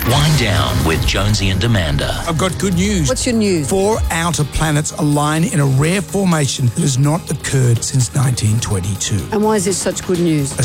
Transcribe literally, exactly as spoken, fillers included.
Wind Down with Jonesy and Amanda. I've got good news. What's your news? Four outer planets align in a rare formation that has not occurred since nineteen twenty-two. And why is this such good news?